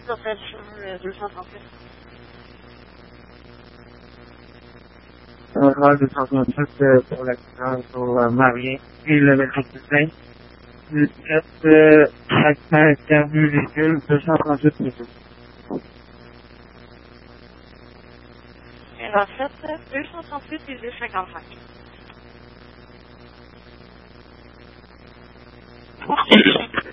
présentation 238. Rôle 238 pour l'accident pour marié et le mécanicien. Vous êtes accident interview véhicule 238 minutes. Et en fait, 238 et 255.